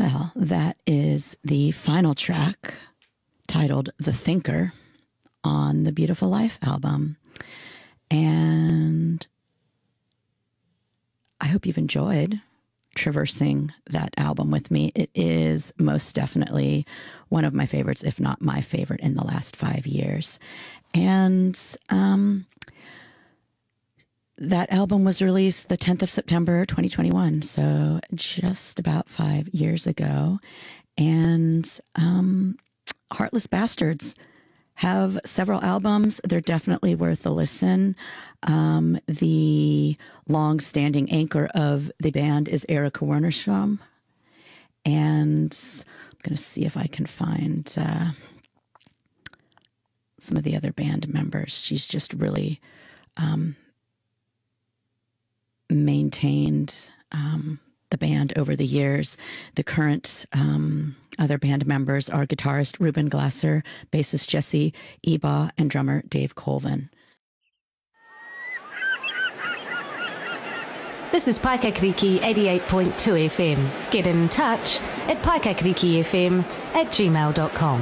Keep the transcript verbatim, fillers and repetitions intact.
Well, that is the final track titled The Thinker on the Beautiful Life album. And I hope you've enjoyed traversing that album with me. It is most definitely one of my favorites, if not my favorite in the last five years. And um, that album was released the tenth of September, twenty twenty-one. So just about five years ago. And um, Heartless Bastards have several albums. They're definitely worth a listen. Um, the long-standing anchor of the band is Erika Wernerstrom. And I'm going to see if I can find uh, some of the other band members. She's just really um, maintained um, the band over the years. The current um, other band members are guitarist Ruben Glasser, bassist Jesse Ebaugh, and drummer Dave Colvin. This is Paikakriki eighty-eight point two F M. Get in touch at paikakrikifm at gmail dot com.